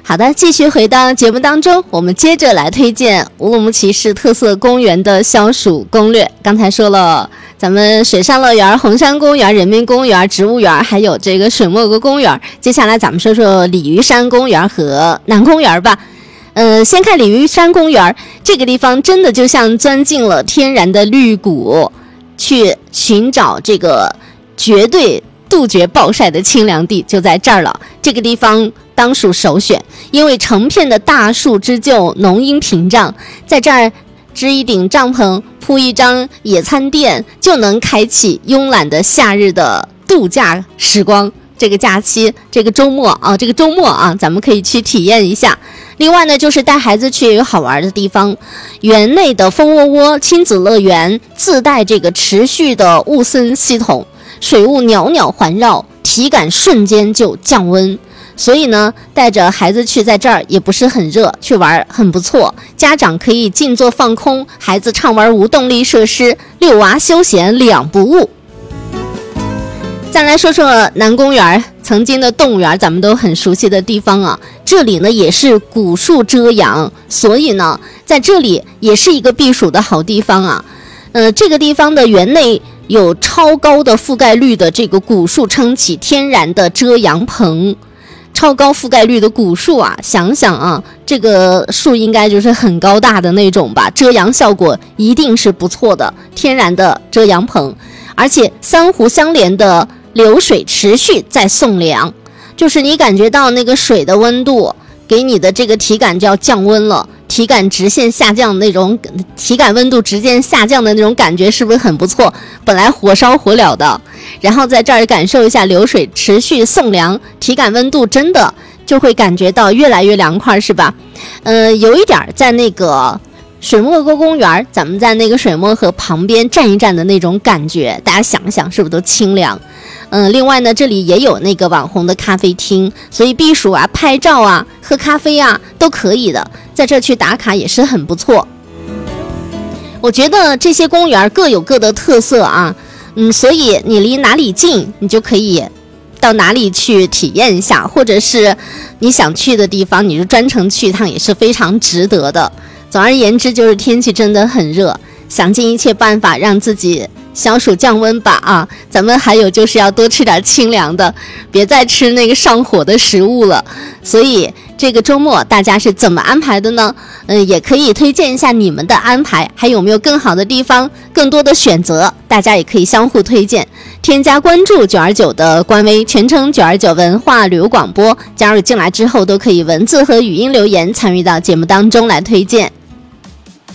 好的，继续回到节目当中，我们接着来推荐乌鲁木齐市特色公园的消暑攻略。刚才说了咱们水上乐园、红山公园、人民公园、植物园，还有这个水墨阁公园。接下来咱们说说鲤鱼山公园和南公园吧。先看鲤鱼山公园，这个地方真的就像钻进了天然的绿谷，去寻找这个绝对杜绝暴晒的清凉地，就在这儿了。这个地方当属首选，因为成片的大树织就浓荫屏障，在这儿支一顶帐篷，铺一张野餐垫，就能开启慵懒的夏日的度假时光。这个假期，这个周末啊，咱们可以去体验一下。另外呢，就是带孩子去有好玩的地方，园内的蜂窝窝亲子乐园自带这个持续的雾森系统，水雾袅袅环绕，体感瞬间就降温。所以呢，带着孩子去，在这儿也不是很热，去玩很不错。家长可以静坐放空，孩子畅玩无动力设施，遛娃休闲两不误。再来说说南公园，曾经的动物园，咱们都很熟悉的地方啊。这里呢也是古树遮阳，所以呢，在这里也是一个避暑的好地方啊。这个地方的园内有超高的覆盖率的这个古树撑起天然的遮阳棚。超高覆盖率的古树啊，想想啊，这个树应该就是很高大的那种吧，遮阳效果一定是不错的，天然的遮阳棚，而且三湖相连的流水持续在送凉，就是你感觉到那个水的温度给你的这个体感就要降温了，体感直线下降，那种体感温度直线下降的那种感觉是不是很不错？本来火烧火燎的，然后在这儿感受一下流水持续送凉，体感温度真的就会感觉到越来越凉快，是吧？有一点在那个水墨阁公园，咱们在那个水墨河旁边站一站的那种感觉，大家想一想是不是都清凉？另外呢，这里也有那个网红的咖啡厅，所以避暑啊、拍照啊、喝咖啡啊都可以的，在这去打卡也是很不错。我觉得这些公园各有各的特色啊，所以你离哪里近，你就可以到哪里去体验一下，或者是你想去的地方，你就专程去一趟也是非常值得的。总而言之，就是天气真的很热，想尽一切办法让自己消暑降温吧啊！咱们还有就是要多吃点清凉的，别再吃那个上火的食物了。所以这个周末大家是怎么安排的呢？也可以推荐一下你们的安排，还有没有更好的地方、更多的选择？大家也可以相互推荐。添加关注929的官微，全称929文化旅游广播，加入进来之后都可以文字和语音留言参与到节目当中来推荐。